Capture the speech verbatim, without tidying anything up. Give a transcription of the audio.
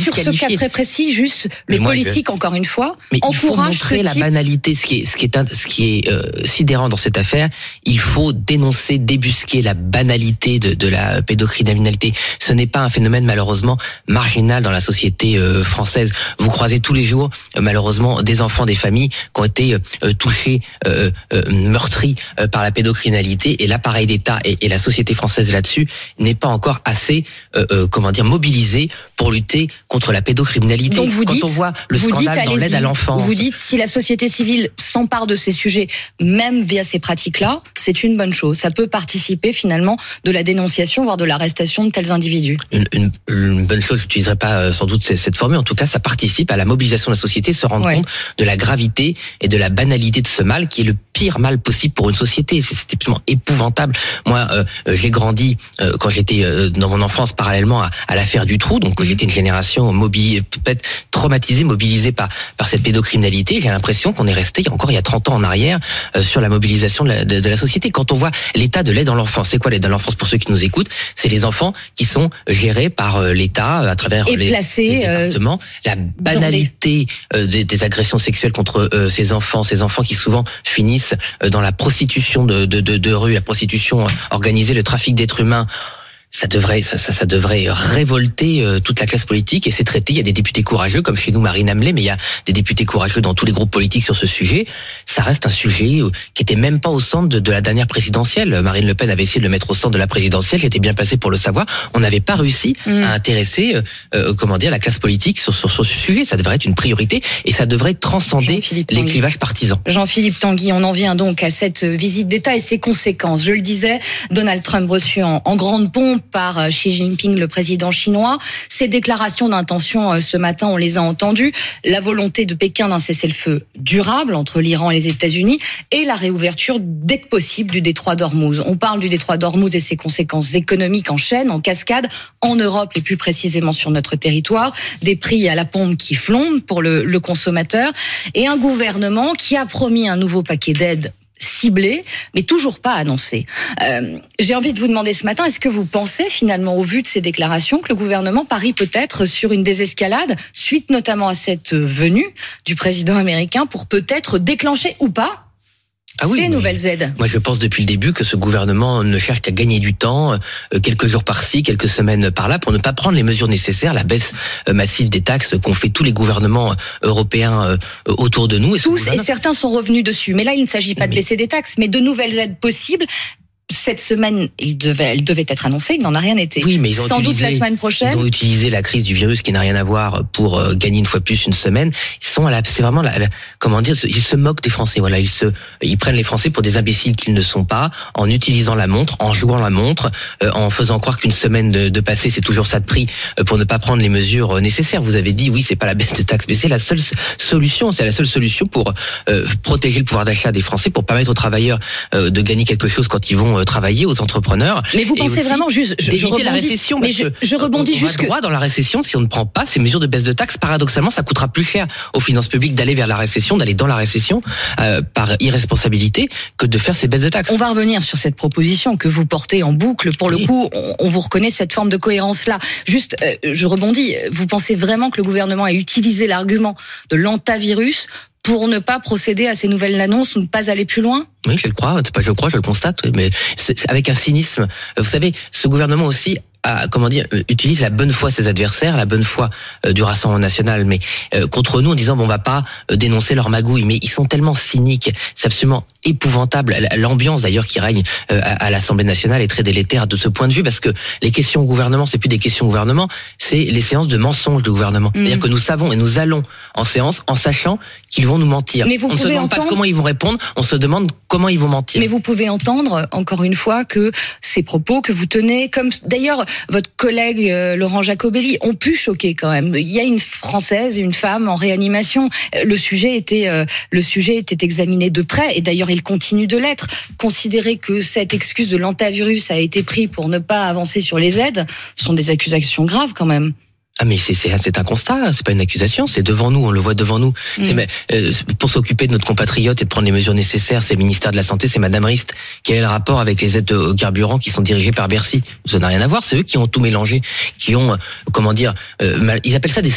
sur ce cas très précis, juste le politique, je... encore une fois, mais encourage il faut montrer la type... banalité. Ce qui est, ce qui est, ce qui est euh, sidérant dans cette affaire, il faut dénoncer, débusquer la banalité de, de la pédocriminalité. Ce n'est pas un phénomène malheureusement marginal dans la société euh, française. Vous croisez tous les jours, euh, malheureusement, des enfants, des familles qui ont été euh, touchés, euh, euh, meurtris euh, par la pédocriminalité, et l'appareil d'État et, et la société française là-dessus n'est pas encore assez, euh, euh, comment dire, mobilisé pour lutter contre la pédocriminalité. Donc vous Quand dites, on voit le vous scandale dites, dans l'aide à l'enfance, vous dites si la société civile s'empare de ces sujets, même via ces pratiques-là, c'est une bonne chose. Ça peut participer finalement de la dénonciation, voire de l'arrestation de tels individus. Une, une, une bonne chose, je n'utiliserai pas euh, sans doute cette formule, en tout cas ça participe à la mobilisation de la société, se rendre ouais. compte de la gravité et de la banalité de ce mal qui est le pire mal possible pour une société. C'est, c'est absolument épouvantable. Moi, euh, j'ai grandi euh, quand j'étais euh, dans mon enfance parallèlement à, à l'affaire Dutroux, donc mmh. j'étais une génération mobilisée, peut-être traumatisée, mobilisée par par cette pédocriminalité. J'ai l'impression qu'on est resté encore il y a trente ans en arrière euh, sur la mobilisation de la, de, de la société. Quand on voit l'état de l'aide à l'enfance, c'est quoi l'aide à l'enfance pour ceux qui nous écoutent? C'est les enfants qui sont gérés par euh, l'État euh, à travers et les, placés, les départements. Euh, la banalité les... euh, des, des agressions sexuelles contre euh, ces enfants, ces enfants qui souvent finissent euh, dans la prostitution de, de, de, de rue, la prostitution organisée, le trafic d'êtres humains. Ça devrait, ça, ça, ça devrait révolter euh, toute la classe politique et c'est traité. Il y a des députés courageux, comme chez nous Marine Hamelin, mais il y a des députés courageux dans tous les groupes politiques sur ce sujet. Ça reste un sujet euh, qui était même pas au centre de, de la dernière présidentielle. Marine Le Pen avait essayé de le mettre au centre de la présidentielle. J'étais bien placé pour le savoir. On n'avait pas réussi mmh. à intéresser, euh, euh, comment dire, la classe politique sur, sur, sur ce sujet. Ça devrait être une priorité et ça devrait transcender les clivages partisans. Jean-Philippe Tanguy, on en vient donc à cette visite d'État et ses conséquences. Je le disais, Donald Trump reçu en, en grande pompe par Xi Jinping, le président chinois. Ces déclarations d'intention ce matin, on les a entendues. La volonté de Pékin d'un cessez-le-feu durable entre l'Iran et les États-Unis et la réouverture dès que possible du détroit d'Ormuz. On parle du détroit d'Ormuz et ses conséquences économiques en chaîne, en cascade, en Europe et plus précisément sur notre territoire. Des prix à la pompe qui flambent pour le, le consommateur et un gouvernement qui a promis un nouveau paquet d'aides ciblé, mais toujours pas annoncé. Euh, j'ai envie de vous demander ce matin, est-ce que vous pensez finalement, au vu de ces déclarations, que le gouvernement parie peut-être sur une désescalade, suite notamment à cette venue du président américain, pour peut-être déclencher ou pas Ah oui, ces nouvelles aides? Moi, je pense depuis le début que ce gouvernement ne cherche qu'à gagner du temps, euh, quelques jours par-ci, quelques semaines par-là, pour ne pas prendre les mesures nécessaires, la baisse euh, massive des taxes qu'ont fait tous les gouvernements européens euh, autour de nous. Et tous, gouvernement... et certains sont revenus dessus. Mais là, il ne s'agit pas mais... de baisser des taxes, mais de nouvelles aides possibles. Cette semaine, il devait, elle devait être annoncée, il n'en a rien été. Oui, mais ils ont Sans utilisé, doute la semaine prochaine. Ils ont utilisé la crise du virus qui n'a rien à voir pour euh, gagner une fois plus une semaine. Ils sont à la, c'est vraiment la, la, comment dire, ils se moquent des Français. Voilà, ils se, ils prennent les Français pour des imbéciles qu'ils ne sont pas, en utilisant la montre, en jouant la montre, euh, en faisant croire qu'une semaine de, de passé, c'est toujours ça de prix euh, pour ne pas prendre les mesures nécessaires. Vous avez dit, oui, c'est pas la baisse de taxes, mais c'est la seule solution. C'est la seule solution pour euh, protéger le pouvoir d'achat des Français, pour permettre aux travailleurs euh, de gagner quelque chose quand ils vont euh, travailler, aux entreprises. Mais vous pensez vraiment juste je, d'éviter je rebondis, la récession mais je, je rebondis on, on juste va droit que... dans la récession si on ne prend pas ces mesures de baisse de taxes. Paradoxalement, ça coûtera plus cher aux finances publiques d'aller vers la récession, d'aller dans la récession euh, par irresponsabilité que de faire ces baisses de taxes. On va revenir sur cette proposition que vous portez en boucle. Pour oui. le coup, on, on vous reconnaît cette forme de cohérence-là. Juste, euh, je rebondis. Vous pensez vraiment que le gouvernement a utilisé l'argument de l'antavirus pour ne pas procéder à ces nouvelles annonces ou ne pas aller plus loin? Oui, je le crois. C'est pas je le crois, je le constate. Mais c'est, c'est avec un cynisme. Vous savez, ce gouvernement aussi a, comment dire, utilise la bonne foi de ses adversaires, la bonne foi euh, du Rassemblement national, mais euh, contre nous en disant bon, on va pas euh, dénoncer leur magouille. Mais ils sont tellement cyniques, c'est absolument épouvantable. L'ambiance d'ailleurs qui règne euh, à, à l'Assemblée nationale est très délétère de ce point de vue, parce que les questions au gouvernement, c'est plus des questions au gouvernement, c'est les séances de mensonges du gouvernement. Mmh. C'est-à-dire que nous savons et nous allons en séance en sachant qu'ils vont nous mentir. Mais vous on ne se demande entendre... pas comment ils vont répondre, on se demande comment ils vont mentir. Mais vous pouvez entendre, encore une fois, que ces propos que vous tenez, comme d'ailleurs votre collègue euh, Laurent Jacobelli, ont pu choquer quand même. Il y a une Française et une femme en réanimation. Le sujet était, euh, le sujet était examiné de près, et d'ailleurs il continue de l'être. Considérer que cette excuse de l'antavirus a été prise pour ne pas avancer sur les aides, ce sont des accusations graves quand même. Ah mais c'est c'est c'est un constat, c'est pas une accusation, c'est devant nous, on le voit devant nous. Mmh. C'est, mais, euh, pour s'occuper de notre compatriote et de prendre les mesures nécessaires, c'est le ministère de la Santé, c'est Madame Rist. Quel est le rapport avec les aides au carburant qui sont dirigées par Bercy? Ça n'a rien à voir, c'est eux qui ont tout mélangé, qui ont, comment dire, euh, ils appellent ça des